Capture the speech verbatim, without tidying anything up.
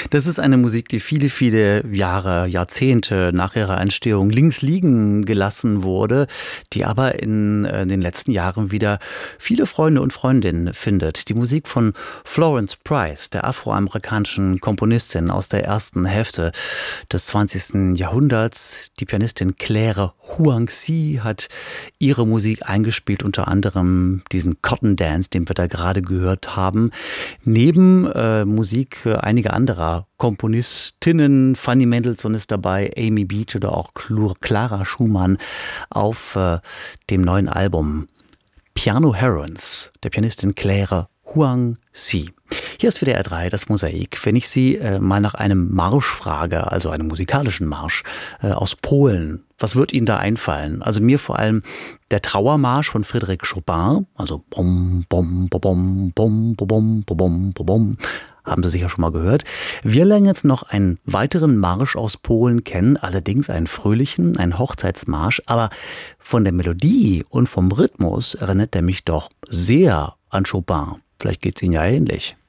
Das ist eine Musik, die viele, viele Jahre, Jahrzehnte nach ihrer Entstehung links liegen gelassen wurde, die aber in, in den letzten Jahren wieder viele Freunde und Freundinnen findet. Die Musik von Florence Price, der afroamerikanischen Komponistin aus der ersten Hälfte des zwanzigsten Jahrhunderts. Die Pianistin Claire Huang-Si hat ihre Musik eingespielt, unter anderem diesen Cotton Dance, den wir da gerade gehört haben. Neben äh, Musik äh, einiger anderer Komponistinnen, Fanny Mendelssohn ist dabei, Amy Beach oder auch Clara Schumann auf äh, dem neuen Album Piano Herons, der Pianistin Claire Huang-Si. Hier ist W D R drei, das Mosaik. Wenn ich Sie äh, mal nach einem Marsch frage, also einem musikalischen Marsch äh, aus Polen, was wird Ihnen da einfallen? Also mir vor allem der Trauermarsch von Frédéric Chopin, also bom, bom, bom, bom, bom, bom, bom, bom, bom. Haben Sie sicher schon mal gehört. Wir lernen jetzt noch einen weiteren Marsch aus Polen kennen, allerdings einen fröhlichen, einen Hochzeitsmarsch. Aber von der Melodie und vom Rhythmus erinnert er mich doch sehr an Chopin. Vielleicht geht es Ihnen ja ähnlich.